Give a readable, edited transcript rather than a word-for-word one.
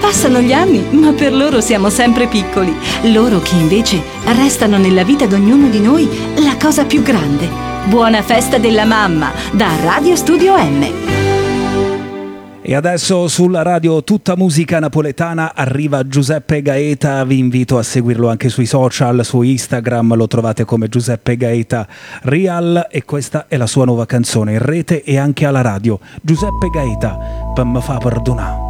Passano gli anni, ma per loro siamo sempre piccoli. Loro che invece restano nella vita di ognuno di noi la cosa più grande. Buona festa della mamma da Radio Studio M. E adesso sulla radio tutta musica napoletana arriva Giuseppe Gaeta. Vi invito a seguirlo anche sui social, su Instagram lo trovate come Giuseppe Gaeta Real, e questa è la sua nuova canzone in rete e anche alla radio. Giuseppe Gaeta, per me fa perdonare.